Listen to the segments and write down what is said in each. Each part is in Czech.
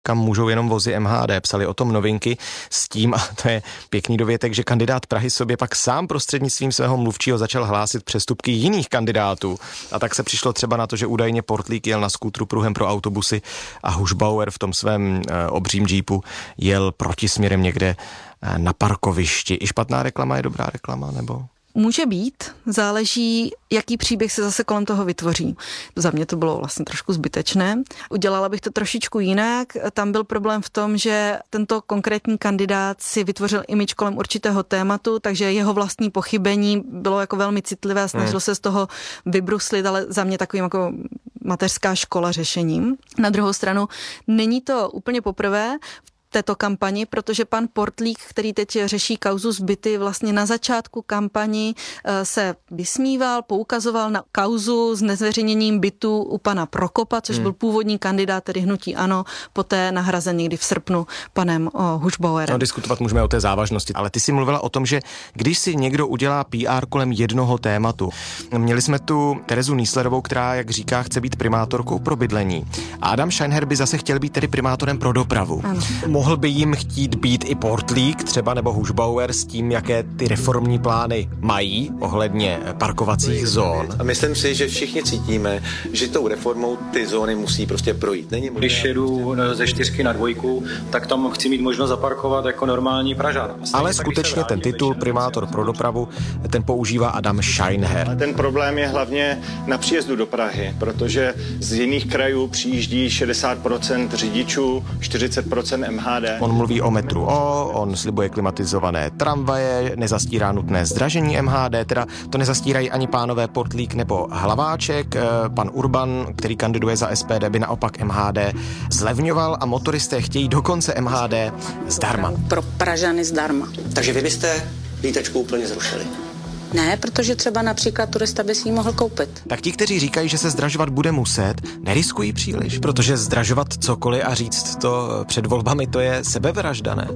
kam můžou jenom vozy MHD. Psali o tom Novinky s tím, a to je pěkný dovětek, že kandidát Prahy sobě pak sám prostřednictvím svého mluvčího začal hlásit přestupky jiných kandidátů. A tak se přišlo třeba na to, že údajně Portlík jel na skútru pruhem pro autobusy a Hušbauer v tom svém obřím džípu jel protisměrem někde na parkovišti. I špatná reklama je dobrá reklama, nebo? Může být, záleží, jaký příběh se zase kolem toho vytvoří. Za mě to bylo vlastně trošku zbytečné. Udělala bych to trošičku jinak. Tam byl problém v tom, že tento konkrétní kandidát si vytvořil image kolem určitého tématu, takže jeho vlastní pochybení bylo jako velmi citlivé, snažil se z toho vybruslit, ale za mě takovým jako mateřská škola řešením. Na druhou stranu není to úplně poprvé této kampani, protože pan Portlík, který teď řeší kauzu zbyty, vlastně na začátku kampani se vysmíval, poukazoval na kauzu s nezveřejněním bytu u pana Prokopa, což byl původní kandidát, tedy hnutí ANO, poté nahrazen někdy v srpnu panem Hušbauerem. No, diskutovat můžeme o té závažnosti, ale ty si mluvila o tom, že když si někdo udělá PR kolem jednoho tématu. Měli jsme tu Terezu Nýslerovou, která, jak říká, chce být primátorkou pro bydlení. A Adam Scheinher by zase chtěl být tedy primátorem pro dopravu. Ano. Mohl by jim chtít být i Portlík třeba nebo Hušbauer s tím, jaké ty reformní plány mají ohledně parkovacích zón. A myslím si, že všichni cítíme, že tou reformou ty zóny musí prostě projít. Není možné... Když jedu ze 4 na 2, tak tam chci mít možnost zaparkovat jako normální Pražan. Ale skutečně ten titul primátor pro dopravu, ten používá Adam Scheinher. Ten problém je hlavně na příjezdu do Prahy, protože z jiných krajů přijíždí 60% řidičů, 40% MHD. On mluví o metru on slibuje klimatizované tramvaje, nezastírá nutné zdražení MHD, teda to nezastírají ani pánové Portlík nebo Hlaváček. Pan Urban, který kandiduje za SPD, by naopak MHD zlevňoval a motoristé chtějí dokonce MHD zdarma. Pro Pražany zdarma. Takže vy byste lítečku úplně zrušili? Ne, protože třeba například turista by si ji mohl koupit. Tak ti, kteří říkají, že se zdražovat bude muset, neriskují příliš, protože zdražovat cokoliv a říct to před volbami, to je sebevražda, ne?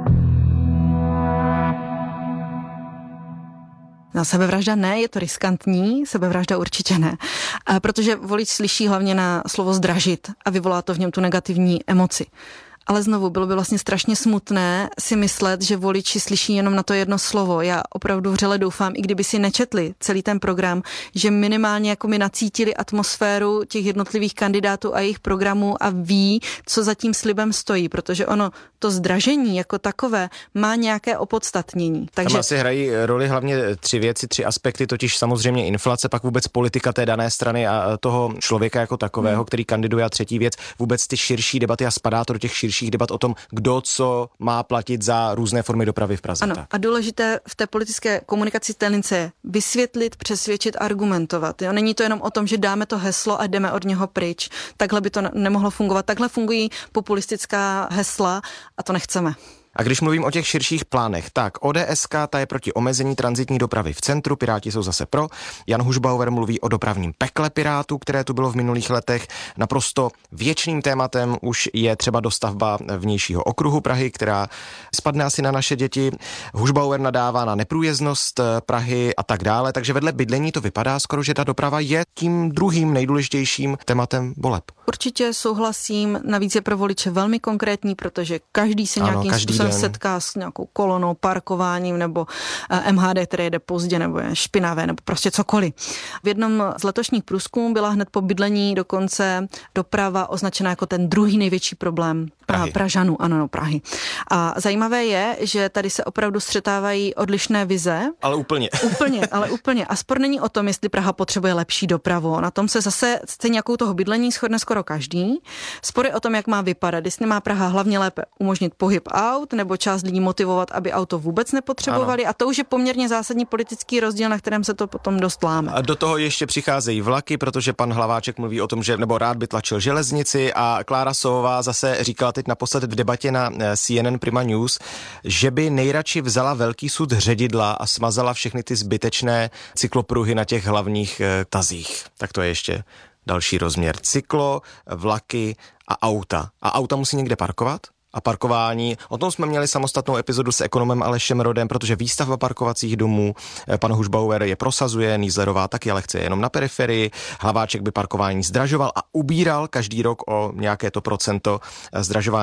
No, sebevražda ne, je to riskantní, sebevražda určitě ne. Protože volič slyší hlavně na slovo zdražit a vyvolá to v něm tu negativní emoci. Ale znovu, bylo by vlastně strašně smutné si myslet, že voliči slyší jenom na to jedno slovo. Já opravdu vřele doufám, i kdyby si nečetli celý ten program, že minimálně jako mi nacítili atmosféru těch jednotlivých kandidátů a jejich programů a ví, co za tím slibem stojí, protože ono, to zdražení jako takové má nějaké opodstatnění. Takže... Tam asi hrají roli hlavně 3 věci, 3 aspekty, totiž samozřejmě inflace, pak vůbec politika té dané strany a toho člověka jako takového, který kandiduje, a 3. věc, vůbec ty širší debaty a spadá to do těch širších debat o tom, kdo co má platit za různé formy dopravy v Praze. Ano, a důležité v té politické komunikaci té lince je vysvětlit, přesvědčit, argumentovat. Jo? Není to jenom o tom, že dáme to heslo a jdeme od něho pryč. Takhle by to nemohlo fungovat. Takhle fungují populistická hesla a to nechceme. A když mluvím o těch širších plánech, tak ODSK, ta je proti omezení tranzitní dopravy v centru, Piráti jsou zase pro. Jan Hušbauer mluví o dopravním pekle Pirátů, které tu bylo v minulých letech. Naprosto věčným tématem už je třeba dostavba vnějšího okruhu Prahy, která spadne asi na naše děti. Hušbauer nadává na neprůjezdnost Prahy a tak dále, takže vedle bydlení to vypadá skoro, že ta doprava je tím druhým nejdůležitějším tématem voleb. Určitě souhlasím, navíc je pro voliče velmi konkrétní, protože každý se nějakým způsobem setká s nějakou kolonou, parkováním nebo MHD, které jede pozdě nebo je špinavé nebo prostě cokoliv. V jednom z letošních průzkumů byla hned po bydlení dokonce doprava označena jako ten druhý největší problém Pražanů, Prahy. A zajímavé je, že tady se opravdu střetávají odlišné vize. Ale úplně. Úplně. A spor není o tom, jestli Praha potřebuje lepší dopravu. Na tom se zase stejně jako u toho bydlení shodne skoro každý. Spor je o tom, jak má vypadat. Jestli má Praha hlavně lépe umožnit pohyb aut, nebo část lidí motivovat, aby auto vůbec nepotřebovali. Ano. A to už je poměrně zásadní politický rozdíl, na kterém se to potom dost láme. A do toho ještě přicházejí vlaky, protože pan Hlaváček mluví o tom, že nebo rád by tlačil železnici, a Klára Sovová zase říkala teď naposled v debatě na CNN Prima News, že by nejradši vzala velký sud ředidla a smazala všechny ty zbytečné cyklopruhy na těch hlavních tazích. Tak to je ještě další rozměr. Cyklo, vlaky a auta. A auta musí někde parkovat? a parkování. O tom jsme měli samostatnou epizodu s ekonomem Alešem Rodem, protože výstavba parkovacích domů pan Hušbauer je prosazuje, Nieslerová taky, ale chce jenom na periferii. Hlaváček by parkování zdražoval a ubíral každý rok o nějaké to procento zdražování.